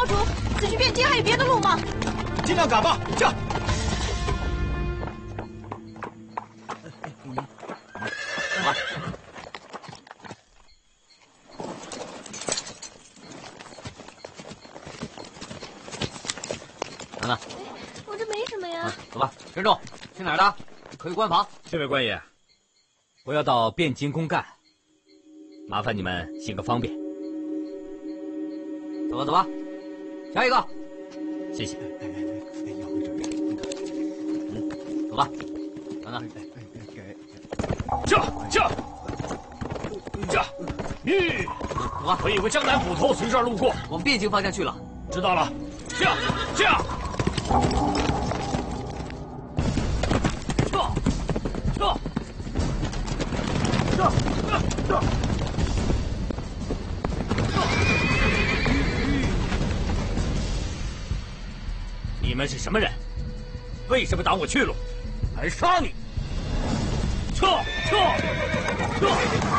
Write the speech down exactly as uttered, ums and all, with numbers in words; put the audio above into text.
主，此去汴京还有别的路吗？ 尽量赶吧，驾！ 来，楠楠， 我这没什么呀。 走吧，跟住，去哪儿的？可以关房。 这位官爷，我要到汴京公干，麻烦你们行个方便。 走吧，走吧，下一个。 谢谢。 嗯，走吧，楠楠。 驾驾驾！吁， 走吧。 我有个江南捕头从这儿路过， 往汴京方向去了。 知道了。驾驾！撤撤撤撤撤！你们是什么人？为什么挡我去路？还杀你！撤撤撤！